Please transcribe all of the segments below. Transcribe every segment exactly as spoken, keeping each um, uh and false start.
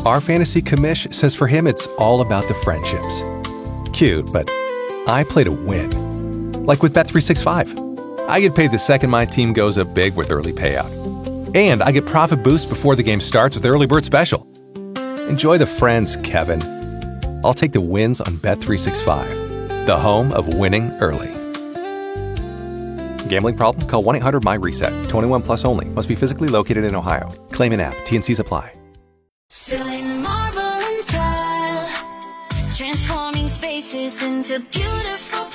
Our fantasy commish says for him it's all about the friendships. Cute, but I play to win. Like with Bet three sixty-five. I get paid the second my team goes up big with early payout. And I get profit boost before the game starts with Early Bird Special. Enjoy the friends, Kevin. I'll take the wins on Bet three sixty-five, the home of winning early. Gambling problem? Call one eight hundred my reset. twenty-one plus only. Must be physically located in Ohio. Claim in app. T N Cs apply. Filling marble and tile, transforming spaces into beautiful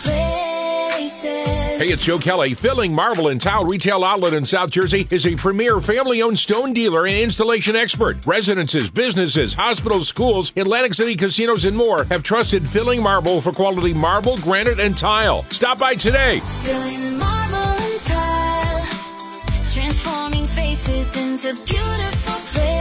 places. Hey, it's Joe Kelly. Filling Marble and Tile Retail Outlet in South Jersey is a premier family-owned stone dealer and installation expert. Residences, businesses, hospitals, schools, Atlantic City casinos, and more have trusted Filling Marble for quality marble, granite, and tile. Stop by today. Filling marble and tile, transforming spaces into beautiful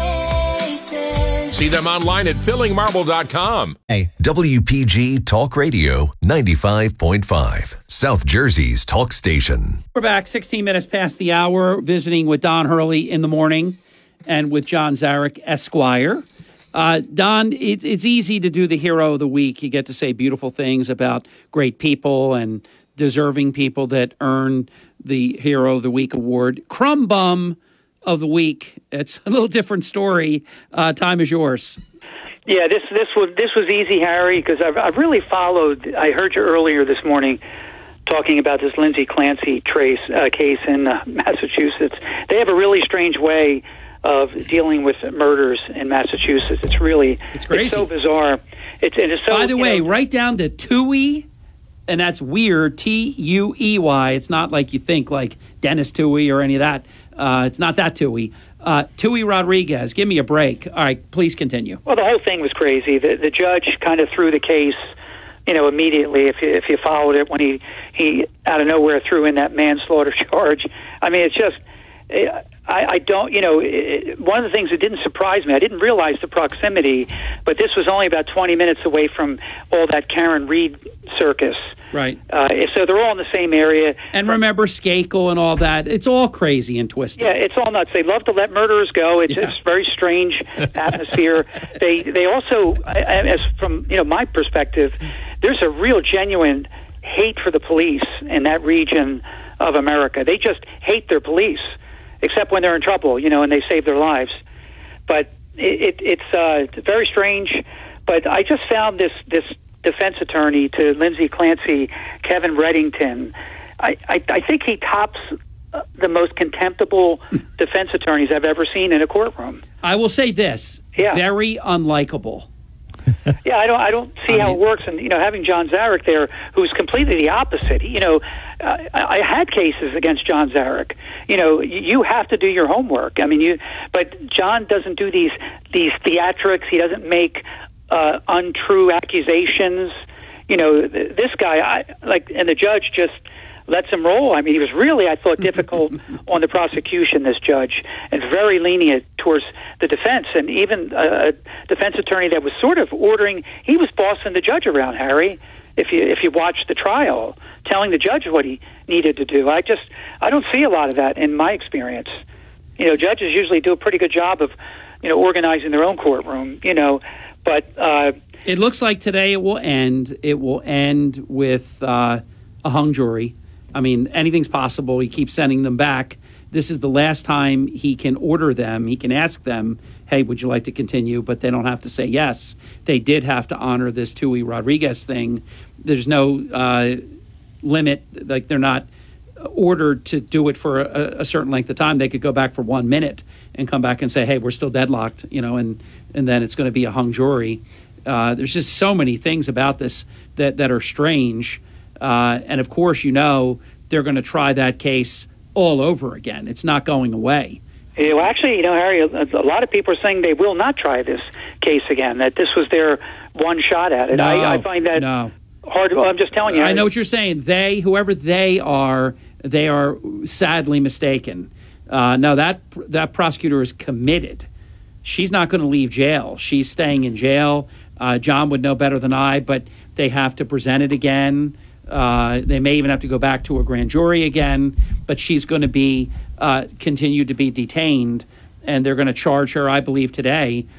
places. See them online at filling marble dot com. Hey. W P G Talk Radio ninety-five point five, South Jersey's talk station. We're back sixteen minutes past the hour, visiting with Don Hurley in the morning and with John Zarek, Esquire. Uh, Don, it's, it's easy to do the hero of the week. You get to say beautiful things about great people and deserving people that earn the Hero of the Week award. Crumb Bum of the Week. It's a little different story. Uh, time is yours. Yeah, this this was this was easy, Harry, because I've I've really followed. I heard you earlier this morning talking about this Lindsay Clancy trace uh, case in uh, Massachusetts. They have a really strange way of dealing with murders in Massachusetts. It's really it's crazy. It's so bizarre. It's it is so. By the way, know, right down to Toohey, and that's weird. T U E Y. It's not like you think, like Dennis Toohey or any of that. Uh, it's not that Toohey. Uh, Toohey Rodriguez, give me a break. All right, please continue. Well, the whole thing was crazy. The, the judge kind of threw the case, you know, immediately. If you, if you followed it, when he he out of nowhere threw in that manslaughter charge. I mean, it's just. It, I, I don't, you know, it, one of the things that didn't surprise me, I didn't realize the proximity, but this was only about twenty minutes away from all that Karen Reed circus. Right. Uh, so they're all in the same area. And remember Skakel and all that. It's all crazy and twisted. Yeah, it's all nuts. They love to let murderers go. It's, yeah. it's a very strange atmosphere. they they also, as from you know my perspective, there's a real genuine hate for the police in that region of America. They just hate their police, except when they're in trouble, you know, and they save their lives. But it, it, it's uh, it's very strange. But I just found this this defense attorney to Lindsay Clancy, Kevin Reddington. I, I, I think he tops the most contemptible defense attorneys I've ever seen in a courtroom. I will say this: yeah. very unlikable. Yeah, I don't. I don't see I how mean, it works. And you know, having John Zarek there, who's completely the opposite. You know, uh, I had cases against John Zarek. You know, you have to do your homework. I mean, you. But John doesn't do these these theatrics. He doesn't make uh, untrue accusations. You know, this guy, I, like, and the judge just lets him roll. I mean, he was really, I thought, difficult on the prosecution, this judge, and very lenient towards the defense. And even a defense attorney that was sort of ordering, he was bossing the judge around, Harry, if you if you watch the trial, telling the judge what he needed to do. I just, I don't see a lot of that in my experience. You know, judges usually do a pretty good job of, you know, organizing their own courtroom, you know, but... Uh, it looks like today it will end. It will end with uh, a hung jury. I mean, anything's possible. He keeps sending them back. This is the last time he can order them. He can ask them, hey, would you like to continue? But they don't have to say yes. They did have to honor this Toohey Rodriguez thing. There's no uh, limit. Like, they're not ordered to do it for a, a certain length of time. They could go back for one minute and come back and say, hey, we're still deadlocked, you know, and, and then it's going to be a hung jury. Uh, there's just so many things about this that, that are strange. Uh, and, of course, you know, they're going to try that case all over again. It's not going away. Yeah, well, actually, you know, Harry, a, a lot of people are saying they will not try this case again, that this was their one shot at it. No, I, I find that no. hard. Well, I'm just telling you. I know what you're saying. They, whoever they are, they are sadly mistaken. Uh, no, that that prosecutor is committed. She's not going to leave jail. She's staying in jail. Uh, John would know better than I, but they have to present it again. Uh, they may even have to go back to a grand jury again, but she's going to be uh, continue to be detained, and they're going to charge her, I believe, today